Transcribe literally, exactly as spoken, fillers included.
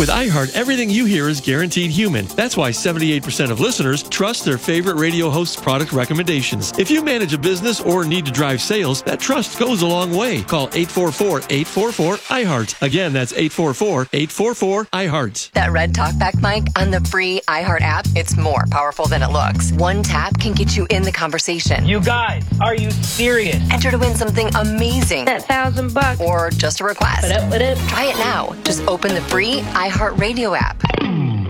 With iHeart, everything you hear is guaranteed human. That's why seventy-eight percent of listeners trust their favorite radio host's product recommendations. If you manage a business or need to drive sales, that trust goes a long way. Call eight four four, eight four four, iHeart. Again, that's eight four four, eight four four, iHeart. That red talkback mic on the free iHeart app, it's more powerful than it looks. One tap can get you in the conversation. You guys, are you serious? Enter to win something amazing. That thousand bucks. Or just a request. What up, what up? Try it now. Just open the free iHeart Radio app.